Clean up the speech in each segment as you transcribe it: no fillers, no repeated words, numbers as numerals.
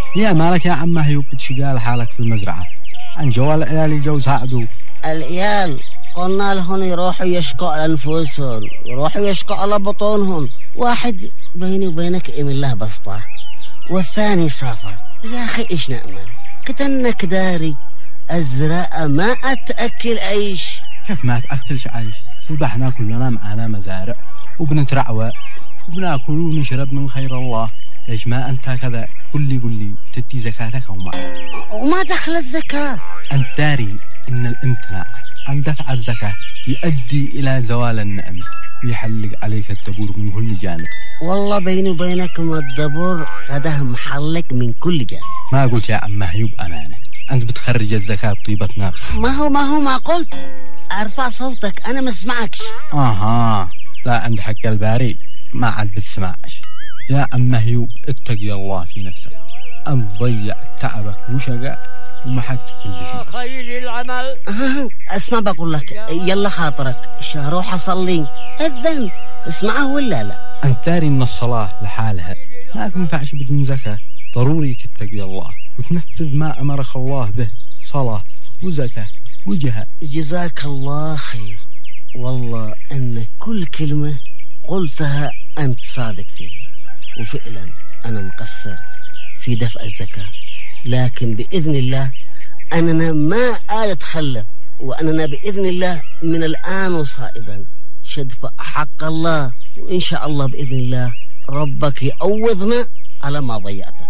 يا مالك يا عم هيوب بتشقال حالك في المزرعة؟ عن جوال العيال يجوا يساعدوا. العيال قلنا لهم يروحوا يشكوا على أنفسهم، يروحوا يشكوا على بطونهم. واحد بيني وبينك إيم الله بسطة، والثاني سافر. يا أخي إيش نأمل؟ كتنك داري الزراعة ما أتأكل عيش. كيف ما تأكلش عيش؟ وضحنا كلنا معانا مزارع وبنترعوى وبناكل ونشرب من خير الله. ليش ما أنت كذا؟ قل لي تدي زكاتك أو ما؟ وما دخلت زكاة. أنت داري إن الامتناع عن دفع الزكاة يؤدي إلى زوال النعمة ويحلق عليك الدبور من كل جانب. والله بيني وبينكم الدبور غده محلق من كل جانب. ما قلت يا عم هيوب أمانة، أنت بتخرج الزكاة بطيبة نفس. ما قلت. أرفع صوتك أنا ما اسمعكش. لا عند حق الباري ما عاد بتسمعش. يا عم هيوب اتقي الله في نفسك، أنت ضيع تعبك وشقاء ومحقت كل شيء. خير العمل. اسمع بقول لك، يلا خاطرك روح أصلي الذن اسمعه ولا لا؟ أنت داري إن الصلاة لحالها ما تنفعش بدون زكاة. ضروري تتقي الله وتنفذ ما أمرك الله به، صلاة وزكاة وجهاد. جزاك الله خير. والله أن كل كلمة قلتها أنت صادق فيه، وفعلا أنا مقصر في دفع الزكاة، لكن بإذن الله أننا ما أتخلف، وأننا بإذن الله من الآن وصائدا شدفع حق الله، وإن شاء الله بإذن الله ربك يعوضنا على ما ضيعته.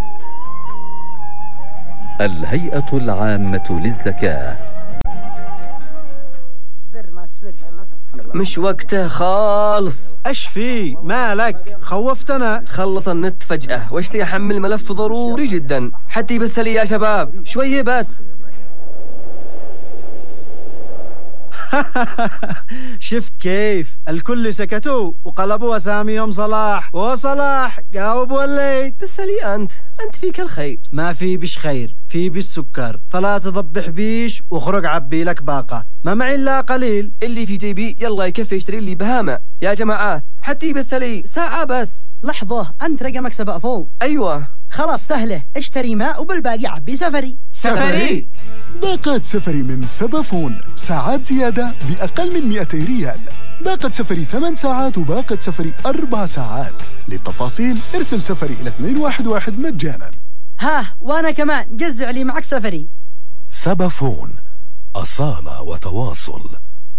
الهيئة العامة للزكاة. مش وقته خالص. ايش في مالك؟ خوفتنا. خلص النت فجأة واشتري احمل ملف ضروري جدا حتى يبث لي يا شباب شوية بس. شفت كيف الكل سكتوا وقلبوا اساميهم صلاح وصلاح جاوب وليت. بث لي انت فيك الخير. ما في بش خير، في بالسكر، فلا تضبح بيش وخرج عبي لك باقة، ما معي الا قليل. اللي في جيبي يلا يكفي يشتري لي بهامة يا جماعة حتى يبث لي ساعة بس. لحظة، انت رقمك 7 فوق. ايوه خلاص سهلة، اشتري ماء وبالباقي عبي سفري. سفري. باقة سفري من سبافون، ساعات زيادة بأقل من 200 ريال. باقة سفري 8 ساعات وباقة سفري 4 ساعات. للتفاصيل ارسل سفري إلى 211 مجانا. وانا كمان جزع لي معك سفري. سبافون، أصالة وتواصل.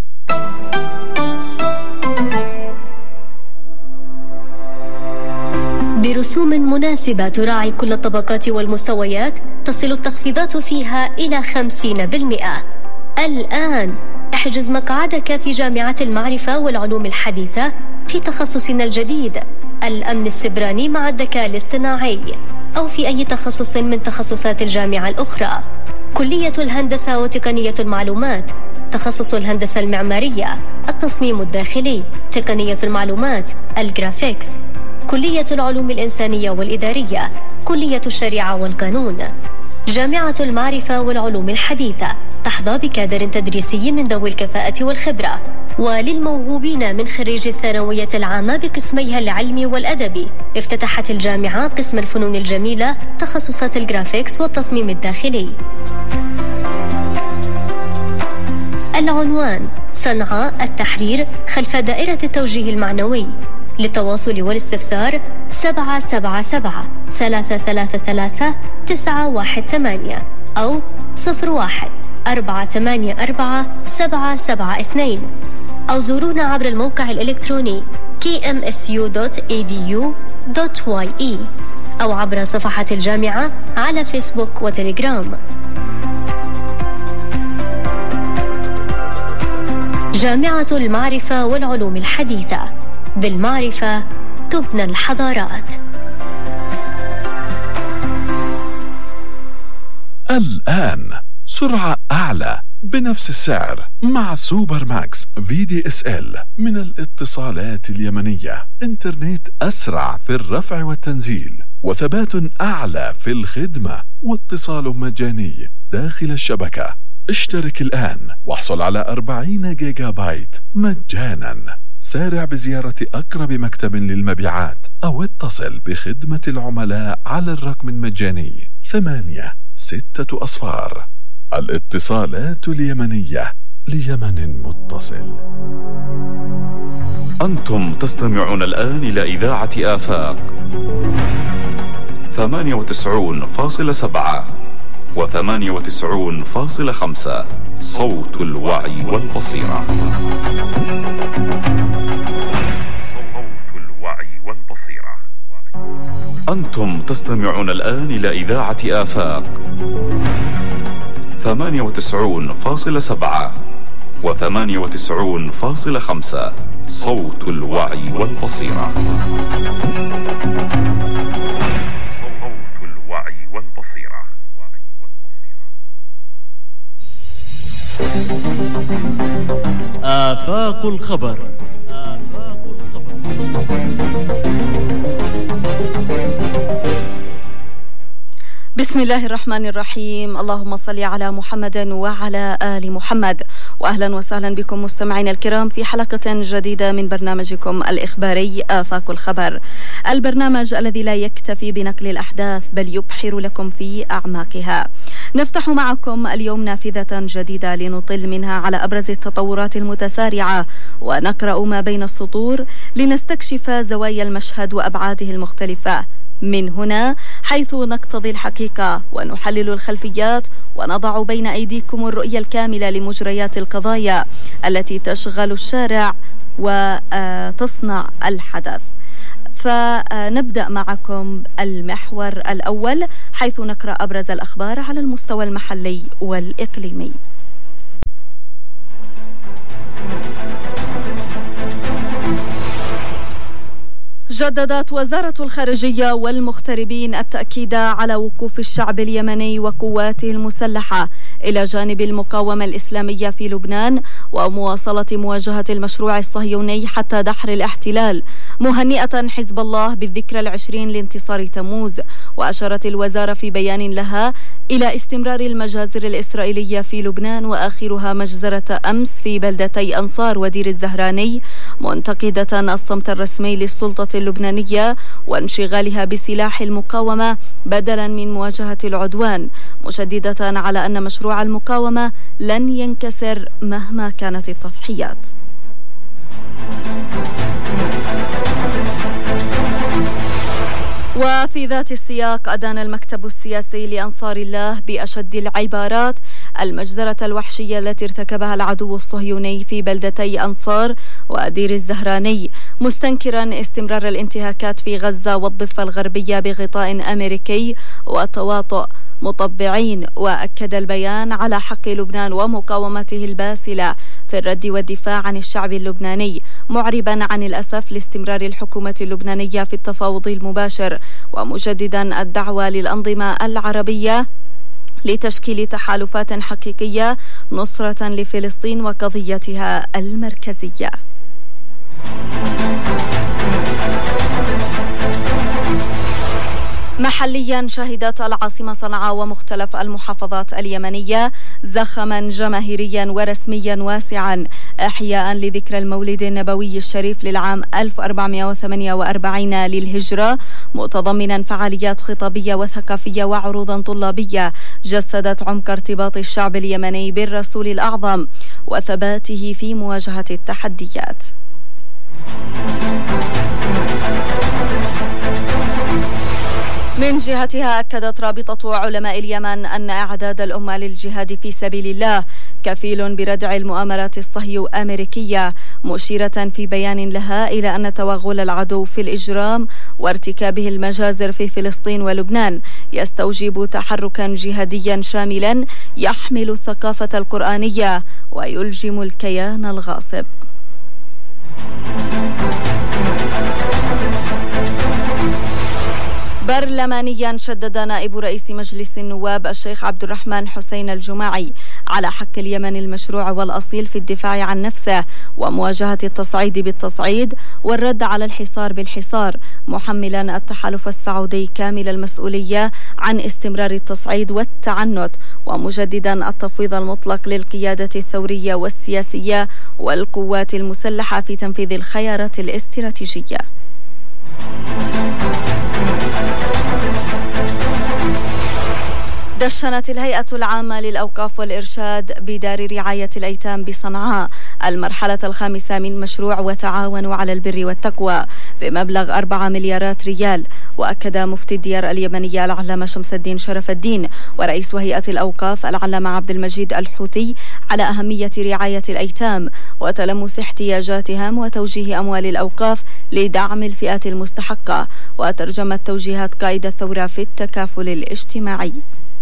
برسوم مناسبة تراعي كل الطبقات والمستويات، تصل التخفيضات فيها إلى 50%. الآن احجز مقعدك في جامعة المعرفة والعلوم الحديثة في تخصصنا الجديد الأمن السبراني مع الذكاء الاصطناعي، أو في أي تخصص من تخصصات الجامعة الأخرى. كلية الهندسة وتقنية المعلومات، تخصص الهندسة المعمارية، التصميم الداخلي، تقنية المعلومات، الجرافيكس. كلية العلوم الإنسانية والإدارية، كلية الشريعة والقانون. جامعة المعرفة والعلوم الحديثة تحظى بكادر تدريسي من ذوي الكفاءة والخبرة. وللموهوبين من خريجي الثانوية العامة بقسميها العلمي والأدبي، افتتحت الجامعة قسم الفنون الجميلة، تخصصات الجرافيكس والتصميم الداخلي. العنوان: صنعاء التحرير خلف دائرة التوجيه المعنوي. للتواصل والاستفسار 777-333-918 أو 01-484-772 أو زورونا عبر الموقع الإلكتروني kmsu.edu.ye أو عبر صفحة الجامعة على فيسبوك وتليجرام. جامعة المعرفة والعلوم الحديثة، بالمعرفة تبنى الحضارات. الآن سرعة أعلى بنفس السعر مع سوبر ماكس VDSL من الاتصالات اليمنية. إنترنت أسرع في الرفع والتنزيل، وثبات أعلى في الخدمة، واتصال مجاني داخل الشبكة. اشترك الآن واحصل على 40 جيجا بايت مجانا. سارع بزيارة أقرب مكتب للمبيعات أو اتصل بخدمة العملاء على الرقم المجاني 86 الاتصالات اليمنية ليمن متصل. أنتم تستمعون الآن إلى إذاعة آفاق 98.7 و98.5 صوت الوعي والبصيرة. أنتم تستمعون الآن إلى إذاعة آفاق 98.7 و98.5 صوت الوعي والبصيرة. صوت الوعي والبصيرة. آفاق الخبر. بسم الله الرحمن الرحيم. اللهم صل على محمد وعلى آل محمد، وأهلا وسهلا بكم مستمعينا الكرام في حلقة جديدة من برنامجكم الإخباري آفاق الخبر، البرنامج الذي لا يكتفي بنقل الأحداث بل يبحر لكم في أعماقها. نفتح معكم اليوم نافذة جديدة لنطل منها على أبرز التطورات المتسارعة ونقرأ ما بين السطور لنستكشف زوايا المشهد وأبعاده المختلفة من هنا، حيث نقتضي الحقيقة ونحلل الخلفيات ونضع بين أيديكم الرؤية الكاملة لمجريات القضايا التي تشغل الشارع وتصنع الحدث. فنبدأ معكم المحور الأول، حيث نقرأ أبرز الأخبار على المستوى المحلي والإقليمي. جددت وزارة الخارجية والمغتربين التأكيد على وقوف الشعب اليمني وقواته المسلحة إلى جانب المقاومة الإسلامية في لبنان ومواصلة مواجهة المشروع الصهيوني حتى دحر الاحتلال، مهنئة حزب الله بالذكرى 20 لانتصار تموز. وأشارت الوزارة في بيان لها إلى استمرار المجازر الإسرائيلية في لبنان، وآخرها مجزرة أمس في بلدتي أنصار ودير الزهراني، منتقدة الصمت الرسمي للسلطة اللبنانية وانشغالها بسلاح المقاومة بدلا من مواجهة العدوان، مشددة على أن مشروع المقاومة لن ينكسر مهما كانت التضحيات. وفي ذات السياق أدان المكتب السياسي لأنصار الله بأشد العبارات المجزرة الوحشية التي ارتكبها العدو الصهيوني في بلدتي أنصار ودير الزهراني، مستنكرا استمرار الانتهاكات في غزة والضفة الغربية بغطاء أمريكي وتواطؤ مطبعين. وأكد البيان على حق لبنان ومقاومته الباسلة في الرد والدفاع عن الشعب اللبناني، معربا عن الأسف لاستمرار الحكومة اللبنانية في التفاوض المباشر، ومجددا الدعوة للأنظمة العربية لتشكيل تحالفات حقيقية نصرة لفلسطين وقضيتها المركزية. محليا، شهدت العاصمة صنعاء ومختلف المحافظات اليمنية زخما جماهيريا ورسميا واسعا إحياء لذكرى المولد النبوي الشريف للعام 1448 للهجرة، متضمنا فعاليات خطابية وثقافية وعروضا طلابية جسدت عمق ارتباط الشعب اليمني بالرسول الأعظم وثباته في مواجهة التحديات. من جهتها أكدت رابطة علماء اليمن أن إعداد الأمة للجهاد في سبيل الله كفيل بردع المؤامرات الصهيو-أمريكية، مشيرة في بيان لها إلى أن توغل العدو في الإجرام وارتكابه المجازر في فلسطين ولبنان يستوجب تحركا جهاديا شاملا يحمل الثقافة القرآنية ويلجم الكيان الغاصب. برلمانيا، شدد نائب رئيس مجلس النواب الشيخ عبد الرحمن حسين الجماعي على حق اليمن المشروع والأصيل في الدفاع عن نفسه ومواجهة التصعيد بالتصعيد والرد على الحصار بالحصار، محملا التحالف السعودي كامل المسؤولية عن استمرار التصعيد والتعنت، ومجددا التفويض المطلق للقيادة الثورية والسياسية والقوات المسلحة في تنفيذ الخيارات الاستراتيجية. دشنت الهيئة العامة للأوقاف والإرشاد بدار رعاية الأيتام بصنعاء المرحلة الخامسة من مشروع وتعاونوا على البر والتقوى بمبلغ 4 مليارات ريال. وأكد مفتي الديار اليمنية العلامة شمس الدين شرف الدين ورئيس هيئة الأوقاف العلامة عبد المجيد الحوثي على أهمية رعاية الأيتام وتلمس احتياجاتهم وتوجيه أموال الأوقاف لدعم الفئات المستحقة. وترجمت توجيهات قائد الثورة في التكافل الاجتماعي.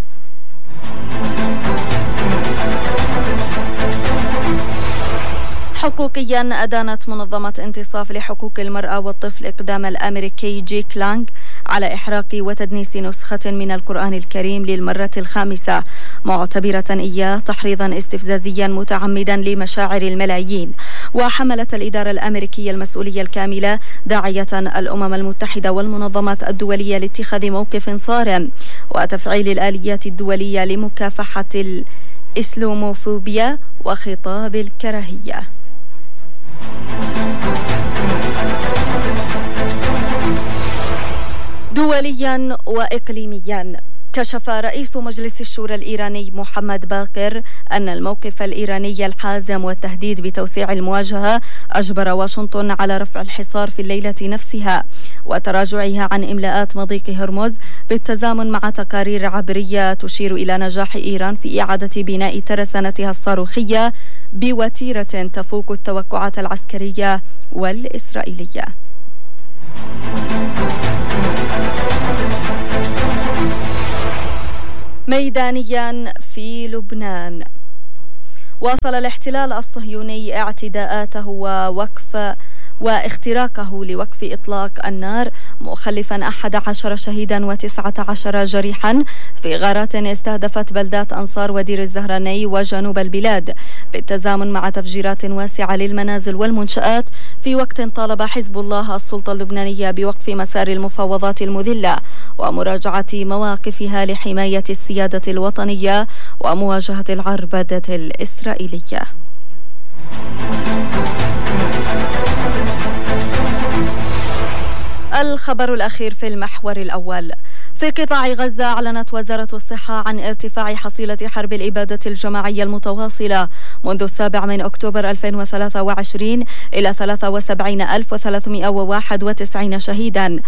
حقوقيا أدانت منظمة انتصاف لحقوق المرأة والطفل إقدام الأمريكي جيك لانغ على إحراق وتدنيس نسخة من القرآن الكريم للمرة الخامسة معتبرة إياه تحريضا استفزازيا متعمدا لمشاعر الملايين. وحملت الإدارة الأمريكية المسؤولية الكاملة داعية الأمم المتحدة والمنظمات الدولية لاتخاذ موقف صارم وتفعيل الآليات الدولية لمكافحة الإسلاموفوبيا وخطاب الكراهية. دوليا وإقليميا، كشف رئيس مجلس الشورى الإيراني محمد باقر أن الموقف الإيراني الحازم والتهديد بتوسيع المواجهة أجبر واشنطن على رفع الحصار في الليلة نفسها وتراجعها عن إملاءات مضيق هرمز بالتزامن مع تقارير عبرية تشير إلى نجاح إيران في إعادة بناء ترسانتها الصاروخية بوتيرة تفوق التوقعات العسكرية والإسرائيلية. ميدانيا في لبنان، واصل الاحتلال الصهيوني اعتداءاته واختراقه لوقف إطلاق النار مخلفا 11 شهيدا و19 جريحا في غارات استهدفت بلدات أنصار ودير الزهراني وجنوب البلاد بالتزامن مع تفجيرات واسعة للمنازل والمنشآت في وقت طالب حزب الله السلطة اللبنانية بوقف مسار المفاوضات المذلة ومراجعة مواقفها لحماية السيادة الوطنية ومواجهة العربدة الإسرائيلية. الخبر الأخير في المحور الأول. في قطاع غزة أعلنت وزارة الصحة عن ارتفاع حصيلة حرب الإبادة الجماعية المتواصلة منذ 7 أكتوبر 2023 إلى 73,391 شهيدا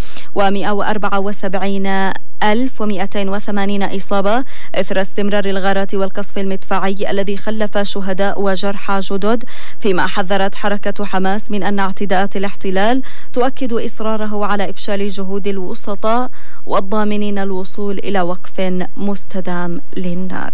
و174,280 إصابة إثر استمرار الغارات والقصف المدفعي الذي خلف شهداء وجرحى جدد، فيما حذرت حركة حماس من أن اعتداءات الاحتلال تؤكد إصراره على إفشال جهود الوسطاء والضامنين الوصول إلى وقف مستدام للنار.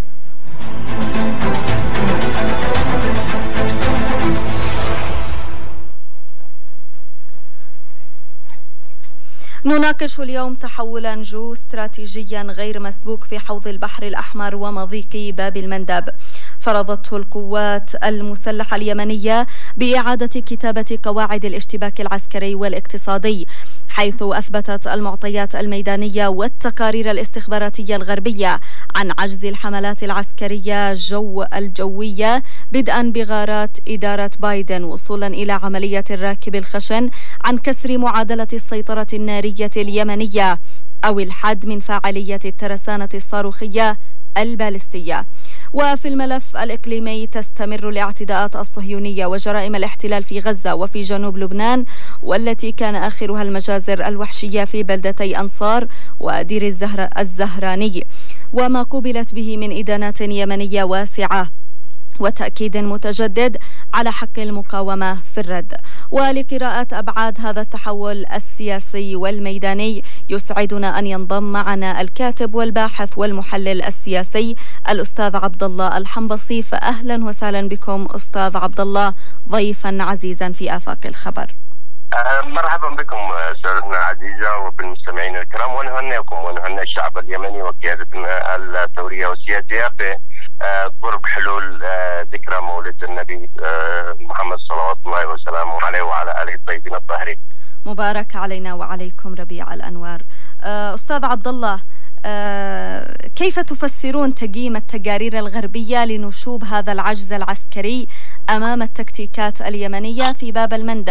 نناقش اليوم تحولا جيوستراتيجيا غير مسبوق في حوض البحر الأحمر ومضيق باب المندب فرضته القوات المسلحة اليمنية بإعادة كتابة قواعد الاشتباك العسكري والاقتصادي، حيث أثبتت المعطيات الميدانية والتقارير الاستخباراتية الغربية عن عجز الحملات العسكرية الجوية بدءا بغارات إدارة بايدن وصولا إلى عملية الراكب الخشن عن كسر معادلة السيطرة النارية اليمنية أو الحد من فاعلية الترسانة الصاروخية البالستية. وفي الملف الإقليمي تستمر الاعتداءات الصهيونية وجرائم الاحتلال في غزة وفي جنوب لبنان، والتي كان آخرها المجازر الوحشية في بلدتي أنصار ودير الزهراني، وما قوبلت به من إدانات يمنية واسعة وتأكيد متجدد على حق المقاومة في الرد. ولقراءة أبعاد هذا التحول السياسي والميداني يسعدنا أن ينضم معنا الكاتب والباحث والمحلل السياسي الأستاذ عبد الله الحنبصي. فأهلا وسهلا بكم أستاذ عبد الله ضيفا عزيزا في آفاق الخبر. مرحبا بكم سيدتنا عزيزة وبالمستمعين الكرام، ونهنئكم ونهنئ الشعب اليمني وقيادتنا الثورية والسياسية بقرب حلول ذكرى مولد النبي محمد صلوات الله وسلامه عليه وعلى آله الطيبين الطاهرين. مبارك علينا وعليكم ربيع الأنوار. أستاذ عبد الله، كيف تفسرون تقييم التقارير الغربية لنشوب هذا العجز العسكري أمام التكتيكات اليمنية في باب المندب،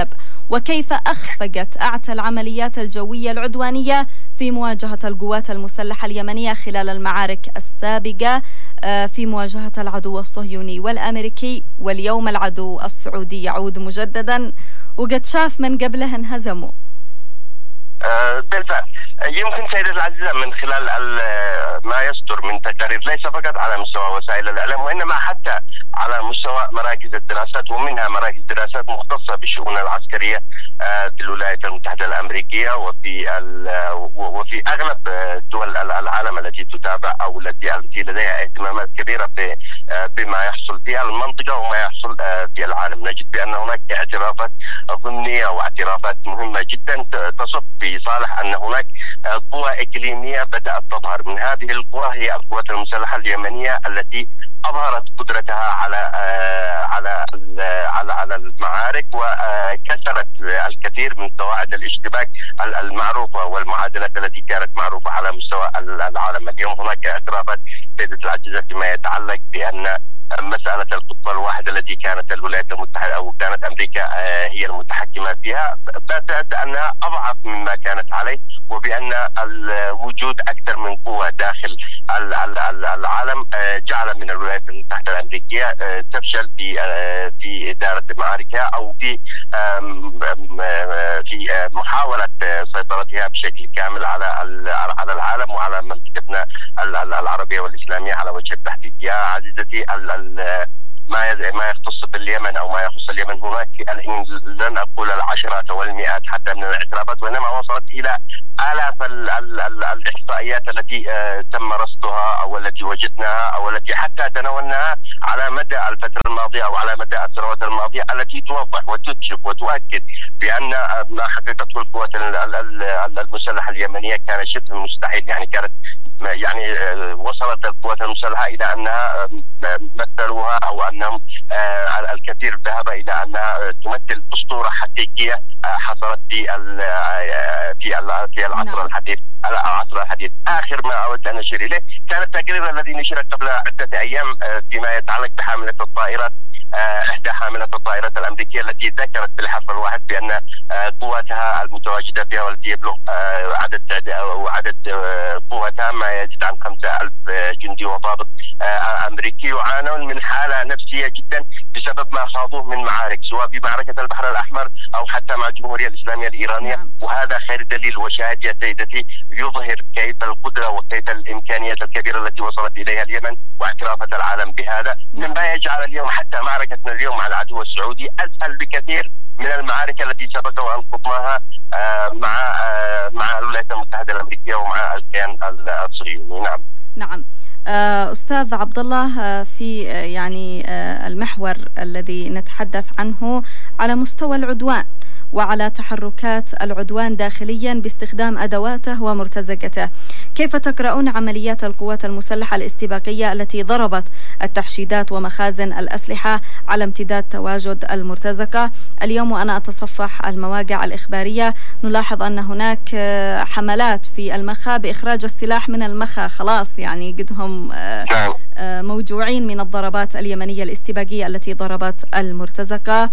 وكيف أخفقت أعتى العمليات الجوية العدوانية في مواجهة القوات المسلحة اليمنية خلال المعارك السابقة في مواجهة العدو الصهيوني والأمريكي، واليوم العدو السعودي يعود مجددا وقد شاف من قبله انهزموا. بالفعل يمكن سيدة العزيزة من خلال ما يصدر من تقارير ليس فقط على مستوى وسائل الإعلام وإنما حتى على مستوى مراكز الدراسات، ومنها مراكز دراسات مختصة بالشؤون العسكرية في الولايات المتحدة الأمريكية وفي أغلب دول العالم التي تتابع أو التي لديها اهتمامات كبيرة بما يحصل في المنطقة وما يحصل في العالم. نجد بأن هناك اعترافات ضمنية واعترافات مهمة جدا تصب في صالح أن هناك قوى إقليمية بدأت تظهر. من هذه القوى هي القوات المسلحة اليمنية التي أظهرت قدرتها على المعارك وكسرت الكثير من قواعد الاشتباك المعروفة والمعادلات التي كانت معروفة على مستوى العالم. اليوم هناك اعترافات سيدة العزيزة فيما يتعلق بأن مسألة القطة الواحدة التي كانت الولايات المتحدة أو كانت أمريكا هي المتحكمة فيها باتت أنها أضعف مما كانت عليه، وبأن الوجود أكثر من قوة داخل العالم جعل من الولايات المتحدة الأمريكية تفشل في إدارة معاركها أو في محاولة سيطرتها بشكل كامل على العالم وعلى منطقتنا العربية والإسلامية على وجه التحديد. يا عزيزتي ما يختص باليمن أو ما يخص اليمن هناك لن أقول العشرات والمئات حتى من الاعترافات، وإنما وصلت إلى آلاف الإحصائيات التي تم رصدها أو التي وجدناها أو التي حتى تناولناها على مدى الفترة الماضية أو على مدى السنوات الماضية التي توضح وتكشف وتؤكد بأن ما حققته القوات المسلحة اليمنية كان شبه مستحيل. يعني وصلت القوات المسلحة إلى أنها مثلوها أو أنهم الكثير ذهب إلى أنها تمثل أسطورة حقيقية حصلت في العصر الحديث. آخر ما أود أن أشير إليه كان التقرير الذي نشر قبل عدة أيام فيما يتعلق بحاملة الطائرات، إحدى حاملة الطائرات الأمريكية التي ذكرت بالحرف الواحد بأن قواتها المتواجدة فيها والتي يبلغ عدد قواتها ما يزيد عن 5000 جندي وضابط أمريكي يعانون من حالة نفسية جدا بسبب ما خاضوه من معارك سواء في معركة البحر الأحمر أو حتى مع الجمهورية الإسلامية الإيرانية. وهذا خير دليل وشاهد يا سيدتي يظهر كيف القدرة وكيف الإمكانيات الكبيرة التي وصلت إليها اليمن واعترافات العالم بها. مما يجعل اليوم حتى معركتنا اليوم مع العدو السعودي أسهل بكثير من المعارك التي سبق وأن خضناها مع الولايات المتحدة الأمريكية ومع الكيان الصهيوني. نعم. أستاذ عبد الله، في المحور الذي نتحدث عنه على مستوى العدوان وعلى تحركات العدوان داخليا باستخدام أدواته ومرتزقته، كيف تقرؤون عمليات القوات المسلحة الاستباقية التي ضربت التحشيدات ومخازن الأسلحة على امتداد تواجد المرتزقة؟ اليوم وأنا أتصفح المواقع الإخبارية نلاحظ أن هناك حملات في المخا بإخراج السلاح من المخا، خلاص قدهم موجوعين من الضربات اليمنية الاستباقية التي ضربت المرتزقة.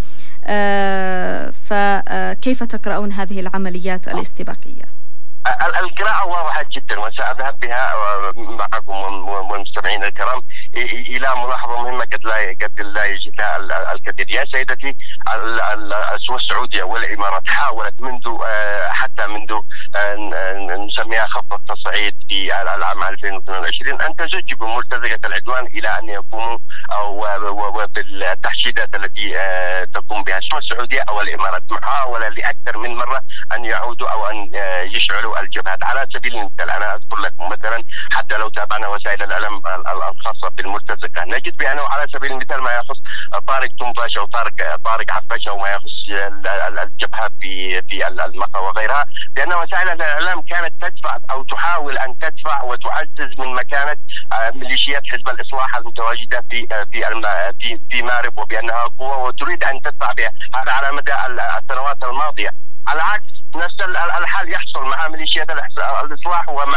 فكيف تقرؤون هذه العمليات الاستباقية؟ القراءة واضحة جدا وسأذهب بها معكم والمستمعين الكرام إلى ملاحظة مهمة قد لا يجد لها الكثير. يا سيدتي، السعودية والإمارات حاولت حتى منذ نسميها خفض التصعيد في العام 2022 أن تزج بمرتزقة العدوان إلى أن يقوموا بالتحشيدات التي تقوم بها سواء السعودية أو الإمارات. محاولة لأكثر من مرة أن يعودوا أو أن يشعلوا الجبهات. على سبيل المثال أنا أذكر لكم مثلا حتى لو تابعنا وسائل الإعلام الخاصة بالمرتزقة نجد بأنه على سبيل المثال ما يخص طارق تنفاش أو طارق عفاش أو ما يخص الجبهات في المخا وغيرها، لأن وسائل الإعلام كانت تدفع أو تحاول أن تدفع وتعزز من مكانة ميليشيات حزب الإصلاح المتواجدة في مارب وبأنها قوة وتريد أن تدفع بها. هذا على مدى السنوات الماضية. على عكس نفس الحال يحصل مع ميليشيات الإصلاح ومع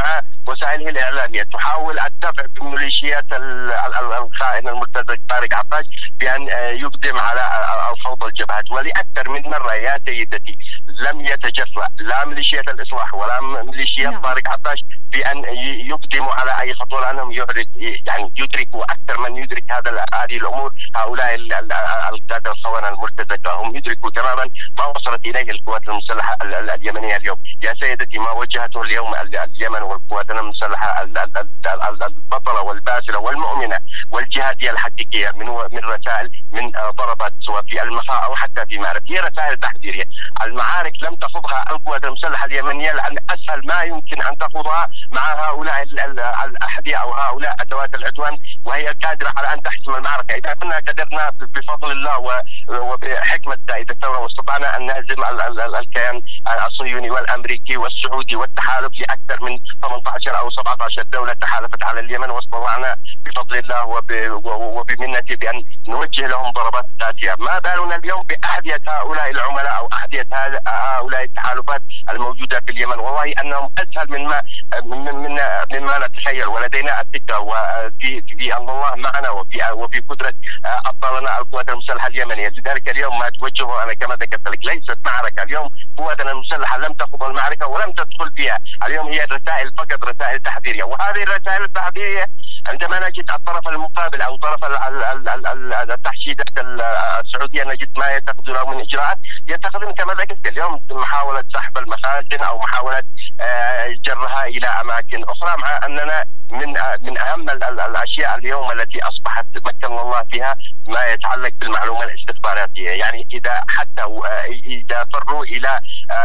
وسائله الإعلامية تحاول الدفع بميليشيات الخائن المرتزق طارق عباس بأن يقدم على فوضى الجبهات. ولأكثر من مرة يا سيدتي لم يتجرأ لا ميليشيات الإصلاح ولا ميليشيات طارق عباس بأن يقدموا على أي خطوة، لأنهم يدركوا أكثر من يدرك هذه الأمور. هؤلاء القادة الخونة المرتزقة هم يدركوا تماما ما وصلت إليه القوات المسلحة اليمنية اليوم. يا سيدتي ما وجهته اليوم اليمن والقوات المسلحة البطلة والباسلة والمؤمنة والجهادية الحقيقية من رسائل من ضربات سواء في المخاء أو حتى في مأرب، هي رسائل تحذيرية. المعارك لم تخوضها القوات المسلحة اليمنية لأن أسهل ما يمكن أن تخوضها مع هؤلاء الأحذية أو هؤلاء أدوات العدوان، وهي قادرة على أن تحسم المعركة. إذا كنا قدرنا بفضل الله وبحكمة قائد الثورة واستطعنا أن نهزم الكيان الصهيوني والأمريكي والسعودي والتحالف لأكثر من 18 أو 17 دولة تحالفت على اليمن، واستطعنا بفضل الله وبمنته بأن نوجه لهم ضربات قاسية. ما بالنا اليوم بأحذية هؤلاء العملاء أو أحذية هؤلاء التحالفات الموجودة في اليمن؟ والله أنهم أسهل مما نتخيل، ولدينا الثقة وفي أن الله معنا وفي قدرة أبطالنا القوات المسلحة اليمنية. لذلك اليوم ما توجهه أنا كما ذكرت لك ليست معركة. اليوم قواتنا المسلحة لم تخوض المعركة ولم تدخل فيها. اليوم هي رسائل فقط، رسائل تحذيرية. وهذه الرسائل التحذيرية عندما نجد الطرف المقابل أو طرف التحشيدات السعودية نجد ما يتخذونه من إجراءات، يتخذون كما ذكرت اليوم محاولة سحب المخازن أو محاولة جرها إلى أماكن أخرى، مع أننا من أهم الأشياء اليوم التي أصبحت مكن الله فيها ما يتعلق بالمعلومة الاستخباراتية. يعني إذا فروا إلى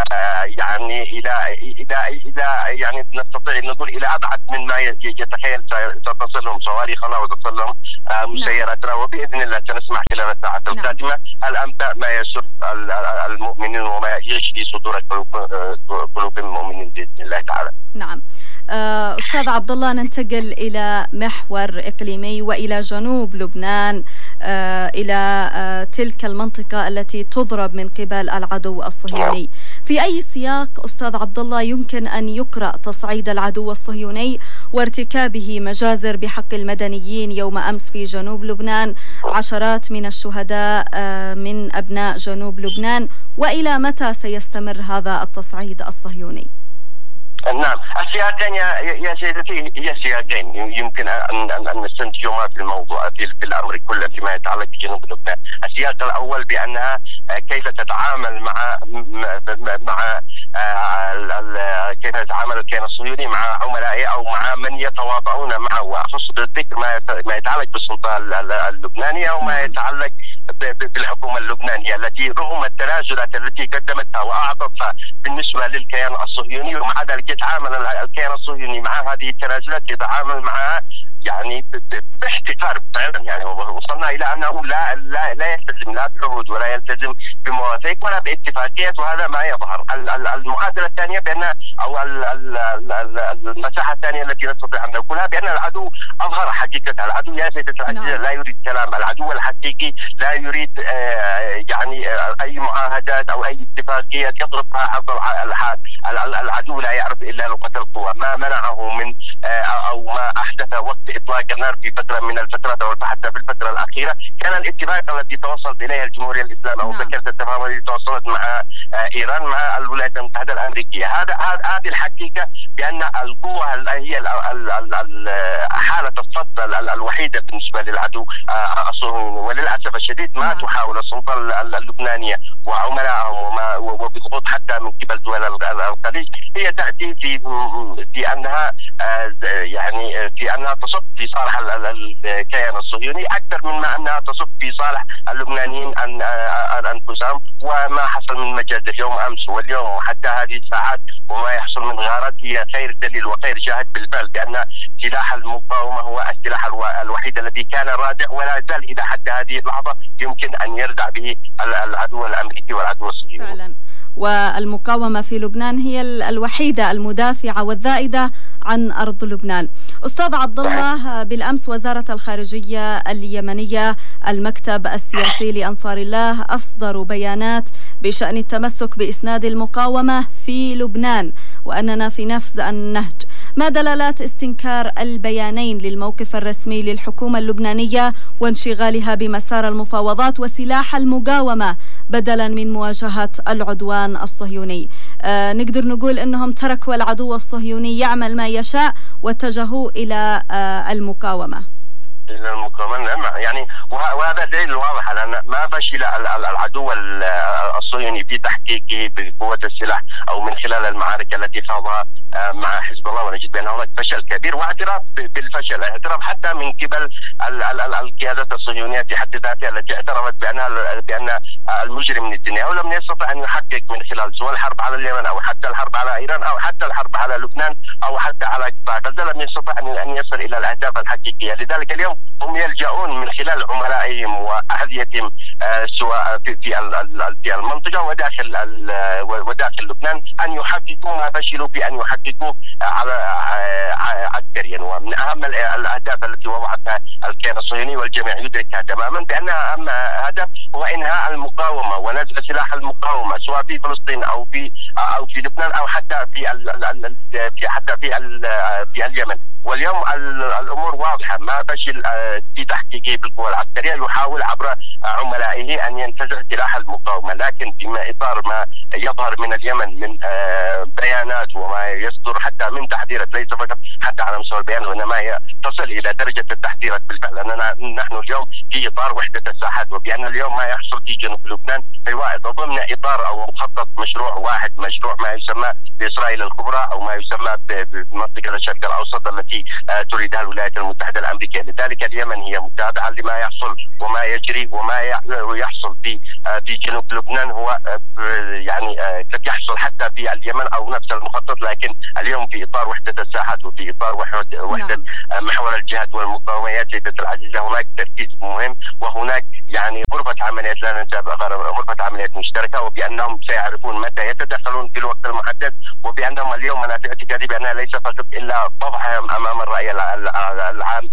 يعني نستطيع أن نقول إلى أبعد من ما يتخيل ستصلهم صواريخنا وتصلهم مسيراتنا، وبإذن الله سنسمع خلال الساعات القادمة الأنباء ما يسر المؤمنين وما يشفي صدور قلوب المؤمنين بإذن الله تعالى. نعم. أستاذ عبد الله، ننتقل إلى محور إقليمي وإلى جنوب لبنان، إلى تلك المنطقة التي تضرب من قبل العدو الصهيوني. في أي سياق أستاذ عبد الله يمكن أن يقرأ تصعيد العدو الصهيوني وارتكابه مجازر بحق المدنيين يوم أمس في جنوب لبنان، عشرات من الشهداء من أبناء جنوب لبنان، وإلى متى سيستمر هذا التصعيد الصهيوني؟ نعم، السياقين يا سيدتي هي سياقين يمكن أن نستنتجهما في الموضوع في الأمر كله فيما يتعلق بجنوب لبنان. السياق الأول بأنها كيف تتعامل مع كيف يتعامل الكيان الصهيوني مع عملائه أو مع من يتواطؤون معه، وأخص بالذكر ما يتعلق بالسلطة اللبنانية وما يتعلق بالحكومة اللبنانية التي رغم التنازلات التي قدمتها وأعطتها بالنسبة للكيان الصهيوني، ومع ذلك يتعامل الكيان الصهيوني مع هذه التنازلات يتعامل معها يعني باحتقار فعلا. يعني وصلنا الى انه لا يلتزم لا بعهود ولا يلتزم بمواثيق ولا باتفاقيات، وهذا ما يظهر. المعادله الثانيه بان او المساحه الثانيه التي نستطيع ان نقولها بان العدو اظهر حقيقتها. العدو يا سيدة العزيزة لا يريد كلام. العدو الحقيقي لا يريد يعني اي معاهدات او اي اتفاقيات يضربها عرض الحال. العدو لا يعرف الا لغه القوى. ما منعه من او ما احدث وقت اطلاق النار في فتره من الفترات او حتى في الفتره الاخيره كان الاتفاق الذي توصلت اليها الجمهوريه الاسلاميه او فكره التفاهم التي توصلت مع ايران مع الولايات المتحده الامريكيه. هذه الحقيقه بان القوه هي حاله الصد الوحيده بالنسبه للعدو الصهيوني، وللاسف الشديد ما تحاول السلطه اللبنانيه وعملائهم وبضغوط حتى من قبل دول الخليج هي تاتي في انها يعني في انها تصب في صالح الكيان الصهيوني اكثر من ما انها تصب في صالح اللبنانيين انفسهم. وما حصل من مجازر يوم امس واليوم وحتى هذه الساعات وما يحصل من غارات هي خير دليل وخير شاهد بالفعل بان سلاح المقاومه هو السلاح الوحيد الذي كان رادع ولا زال الى حد هذه اللحظه يمكن ان يردع به العدو الامريكي والعدو الصهيوني. فعلا. والمقاومة في لبنان هي الوحيدة المدافعة والذائدة عن أرض لبنان. أستاذ عبد الله، بالأمس وزارة الخارجية اليمنية المكتب السياسي لأنصار الله أصدروا بيانات بشأن التمسك بإسناد المقاومة في لبنان وأننا في نفس النهج. ما دلالات استنكار البيانين للموقف الرسمي للحكومة اللبنانية وانشغالها بمسار المفاوضات وسلاح المقاومة بدلا من مواجهة العدوان الصهيوني؟ نقدر نقول أنهم تركوا العدو الصهيوني يعمل ما يشاء واتجهوا إلى المقاومة. يعني وهذا دليل واضح على أن ما فشل العدو الصهيوني في تحقيقه بقوة السلاح أو من خلال المعارك التي خاضها مع حزب الله، ونجد بأن هناك فشل كبير واعتراف بالفشل، اعتراف حتى من قبل القيادات الصهيونية في حد ذاتها التي اعترفت بأن المجرم نتنياهو لم يستطع أن يحقق من خلال سواء الحرب على اليمن أو حتى الحرب على إيران أو حتى الحرب على لبنان أو حتى على قطاع غزة، لم يستطع أن يصل إلى الأهداف الحقيقية. لذلك اليوم هم يلجؤون من خلال عملائهم وأحذيتهم سواء في المنطقة وداخل لبنان أن يحققوا ما فشلوا في أن يحققوا عسكريا. ومن أهم الأهداف التي وضعتها الكيان الصهيوني والجميع يدركها تماما بأنها أهم هدف هو إنهاء المقاومة ونزع سلاح المقاومة سواء في فلسطين أو في لبنان أو حتى في اليمن. واليوم الأمور واضحة، ما فشل في تحقيقه بالقوى العسكرية، يحاول عبر عملائه أن ينتزع سلاح المقاومة، لكن في إطار ما يظهر من اليمن من بيانات وما يصدر حتى من تحذيرات، ليس فقط حتى على مستوى البيان وإنما هي تصل إلى درجة التحذيرات بالفعل. أننا نحن اليوم في إطار وحدة الساحات، وبأن اليوم ما يحصل في جنوب لبنان هو ضمن إطار أو مخطط مشروع واحد، مشروع ما يسمى بإسرائيل الكبرى أو ما يسمى بمنطقة الشرق الأوسط التي تريدها الولايات المتحدة الأمريكية. لذلك اليمن هي متابعة لما يحصل وما يجري وما يحصل في جنوب لبنان، هو يعني قد يحصل حتى في اليمن أو نفس المخطط، لكن اليوم في إطار وحدة الساحات وفي إطار وحدة محور الجهاد والمقاومات سيدة العزيزة هناك تركيز مهم، وهناك يعني غرفة عمليات لا ننسى غرفة عمليات مشتركة، وبأنهم سيعرفون متى يتدخلون في الوقت المحدد، وبأنهم اليوم أنا في اعتقادي بأنها ليس فقط إلا فضحهم أمام الرأي العام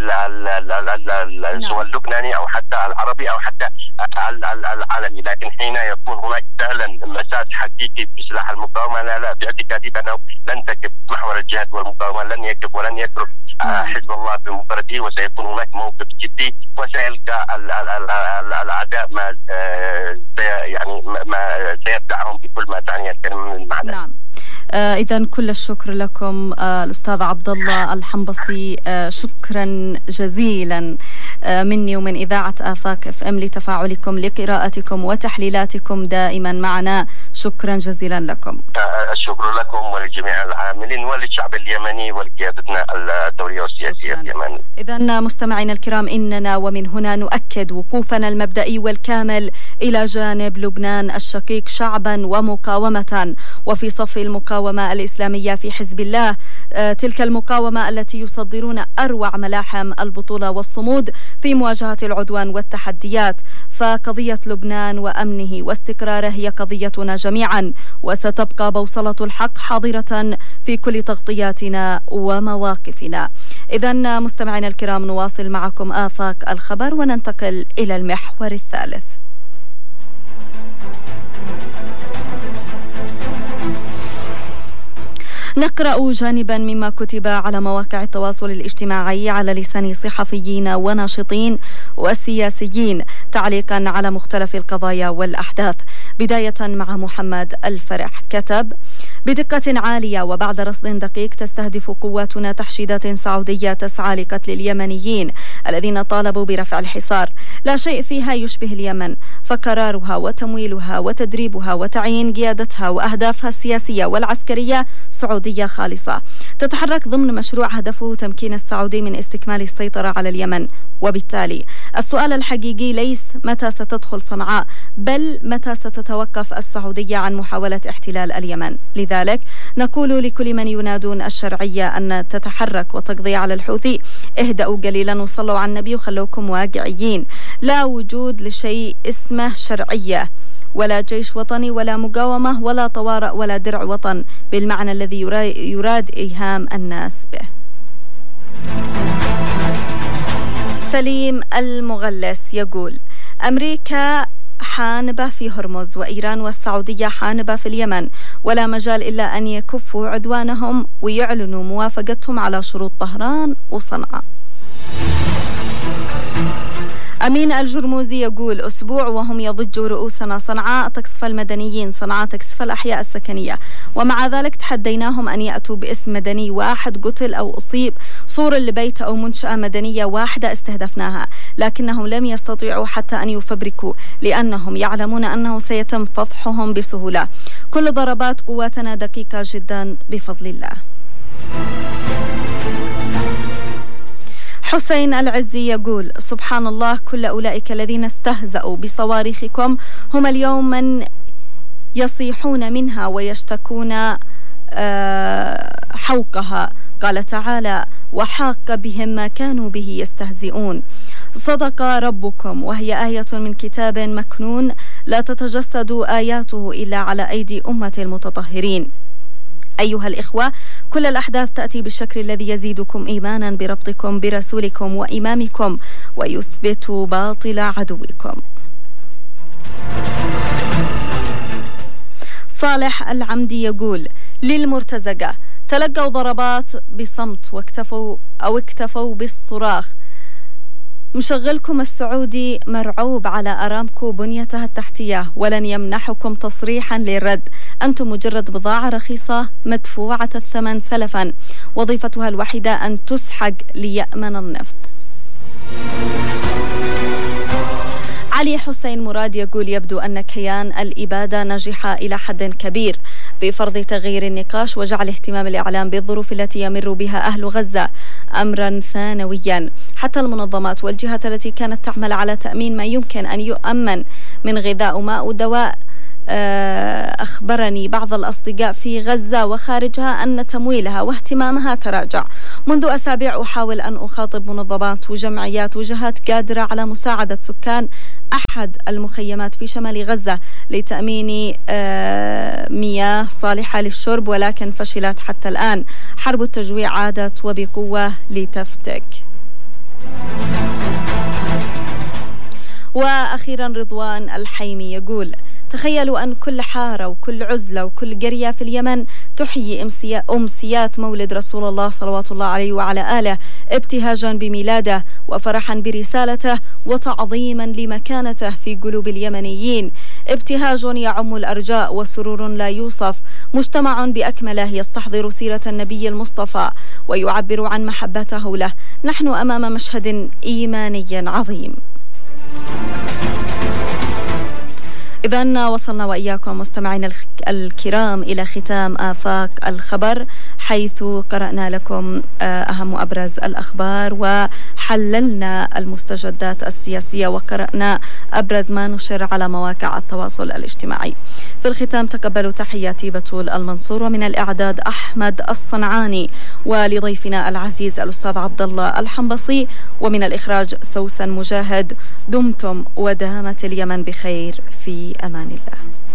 سواء اللبناني أو حتى العربي أو حتى العالمي، لكن حين يكون هناك فعلا مساس حقيقي بسلاح المقاومة لا باعتقادي بأنه لن تكف محور الجهاد والمقاومة، لن يكف ولن يترك حزب الله بمفرده، وسيكون هناك موقف جدي وسيلقى الأعداء ما سيبدعهم بكل ما تعنيه الكلمة من المعنى. نعم. إذن كل الشكر لكم الأستاذ عبد الله الحنبصي، شكرا جزيلا مني ومن إذاعة آفاق FM لتفاعلكم لقراءتكم وتحليلاتكم دائما معنا، شكرا جزيلا لكم. الشكر لكم ولجميع العاملين وللشعب اليمني ولقيادتنا الدولية والسياسية في اليمن. إذن مستمعينا الكرام، إننا ومن هنا نؤكد وقوفنا المبدئي والكامل إلى جانب لبنان الشقيق شعبا ومقاومة، وفي صف المقاومة الإسلامية في حزب الله، تلك المقاومة التي يصدرون أروع ملاحم البطولة والصمود في مواجهة العدوان والتحديات. فقضية لبنان وأمنه واستقراره هي قضيتنا جميعا، وستبقى بوصلة الحق حاضرة في كل تغطياتنا ومواقفنا. إذن مستمعينا الكرام، نواصل معكم آفاق الخبر وننتقل إلى المحور الثالث. نقرأ جانبا مما كتب على مواقع التواصل الاجتماعي على لسان صحفيين وناشطين وسياسيين تعليقا على مختلف القضايا والأحداث. بداية مع محمد الفرح، كتب: بدقة عالية وبعد رصد دقيق تستهدف قواتنا تحشيدات سعودية تسعى لقتل اليمنيين الذين طالبوا برفع الحصار. لا شيء فيها يشبه اليمن، فقرارها وتمويلها وتدريبها وتعيين قيادتها وأهدافها السياسية والعسكرية سعودية خالصة، تتحرك ضمن مشروع هدفه تمكين السعودي من استكمال السيطرة على اليمن. وبالتالي السؤال الحقيقي ليس متى ستدخل صنعاء، بل متى ستتوقف السعودية عن محاولة احتلال اليمن. لذلك نقول لكل من ينادون الشرعية أن تتحرك وتقضي على الحوثي: اهدأوا قليلا وصلوا على النبي وخلوكم واقعيين. لا وجود لشيء اسمه شرعية، ولا جيش وطني، ولا مقاومة، ولا طوارئ، ولا درع وطن بالمعنى الذي يراد إيهام الناس به. سليم المغلس يقول: أمريكا حانبة في هرمز، وإيران والسعودية حانبة في اليمن، ولا مجال إلا أن يكفوا عدوانهم ويعلنوا موافقتهم على شروط طهران وصنعاء. أمين الجرموزي يقول: أسبوع وهم يضجوا رؤوسنا، صنعاء تقصف المدنيين، صنعاء تقصف الأحياء السكنية، ومع ذلك تحديناهم أن يأتوا باسم مدني واحد قتل أو أصيب، صورة لبيت أو منشأة مدنية واحدة استهدفناها، لكنهم لم يستطيعوا حتى أن يفبركوا، لأنهم يعلمون أنه سيتم فضحهم بسهولة. كل ضربات قواتنا دقيقة جدا بفضل الله. حسين العزي يقول: سبحان الله، كل أولئك الذين استهزأوا بصواريخكم هم اليوم من يصيحون منها ويشتكون حوقها. قال تعالى: وحاق بهم ما كانوا به يستهزئون. صدق ربكم، وهي آية من كتاب مكنون لا تتجسد آياته إلا على أيدي أمة المتطهرين. أيها الإخوة، كل الأحداث تأتي بالشكل الذي يزيدكم إيمانا بربطكم برسولكم وإمامكم ويثبت باطل عدوكم. صالح العمدي يقول: للمرتزقة تلقوا ضربات بصمت واكتفوا بالصراخ. مشغلكم السعودي مرعوب على أرامكو بنيتها التحتية ولن يمنحكم تصريحا للرد. أنتم مجرد بضاعة رخيصة مدفوعة الثمن سلفا، وظيفتها الوحيدة أن تسحق ليأمن النفط. علي حسين مراد يقول: يبدو أن كيان الإبادة نجح إلى حد كبير بفرض تغيير النقاش وجعل اهتمام الإعلام بالظروف التي يمر بها أهل غزة أمرا ثانويا. حتى المنظمات والجهات التي كانت تعمل على تأمين ما يمكن أن يؤمن من غذاء وماء ودواء، أخبرني بعض الأصدقاء في غزة وخارجها أن تمويلها واهتمامها تراجع. منذ أسابيع أحاول أن أخاطب منظمات وجمعيات وجهات قادرة على مساعدة سكان أحد المخيمات في شمال غزة لتأمين مياه صالحة للشرب، ولكن فشلت حتى الآن. حرب التجويع عادت وبقوة لتفتك. وأخيرا رضوان الحيمي يقول: تخيلوا أن كل حارة وكل عزلة وكل قرية في اليمن تحيي أمسيات مولد رسول الله صلوات الله عليه وعلى آله، ابتهاجا بميلاده وفرحا برسالته وتعظيما لمكانته في قلوب اليمنيين. ابتهاج يعم الأرجاء وسرور لا يوصف، مجتمع بأكمله يستحضر سيرة النبي المصطفى ويعبر عن محبته له. نحن أمام مشهد إيماني عظيم. إذن وصلنا وإياكم مستمعين الكرام إلى ختام آفاق الخبر، حيث قرأنا لكم أهم وأبرز الأخبار وحللنا المستجدات السياسية وقرأنا أبرز ما نشر على مواقع التواصل الاجتماعي. في الختام تقبلوا تحياتي بتول المنصور، ومن الإعداد أحمد الصنعاني، ولضيفنا العزيز الأستاذ عبد الله الحنبصي، ومن الإخراج سوسن مجاهد. دمتم ودامت اليمن بخير، في أمان الله.